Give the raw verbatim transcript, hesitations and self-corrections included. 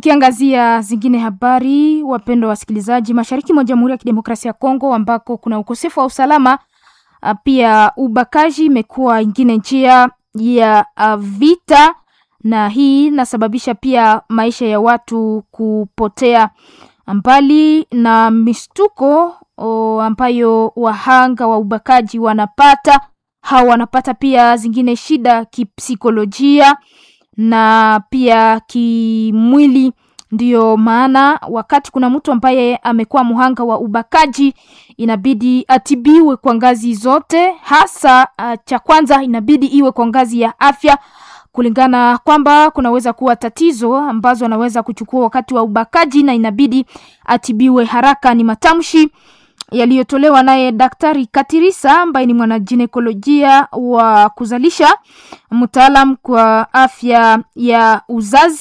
Tukiangazia zingine habari, wapendwa wasikilizaji, mashariki mwa Jamhuri ya Kidemokrasia ya Kongo ambako kuna ukosefu wa usalama, pia ubakaji imekuwa ingine njia ya vita, na hii nasababisha pia maisha ya watu kupotea. Mbali na mistuko o, ambayo wahanga wa ubakaji wanapata, hao wanapata pia zingine shida kipsikolojia na pia kimwili. Ndiyo maana wakati kuna mtu ambaye amekuwa muhanga wa ubakaji, inabidi atibiwe kwa ngazi zote, hasa uh, cha kwanza inabidi iwe kwa ngazi ya afya, kulingana kwamba kunaweza kuwa tatizo ambazo anaweza kuchukua wakati wa ubakaji na inabidi atibiwe haraka. Ni matamshi yaliyotolewa naye Daktari Katirisa ambaye ni mwanaginekolojia wa kuzalisha, mtaalam kwa afya ya uzazi.